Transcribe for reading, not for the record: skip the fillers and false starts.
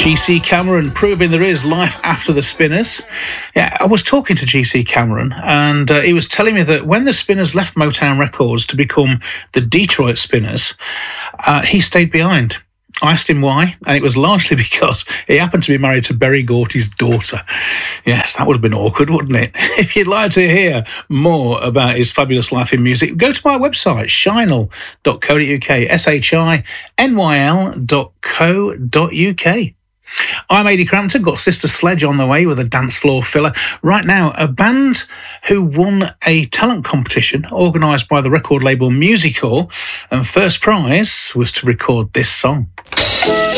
GC Cameron proving there is life after the Spinners. Yeah, I was talking to GC Cameron and he was telling me that when the Spinners left Motown Records to become the Detroit Spinners, he stayed behind. I asked him why, and it was largely because he happened to be married to Berry Gorty's daughter. Yes, that would have been awkward, wouldn't it? If you'd like to hear more about his fabulous life in music, go to my website, shinyl.co.uk, shinyl.co.uk. I'm Ady Crampton, got Sister Sledge on the way with a dance floor filler. Right now, a band who won a talent competition organised by the record label Music Hall, and first prize was to record this song.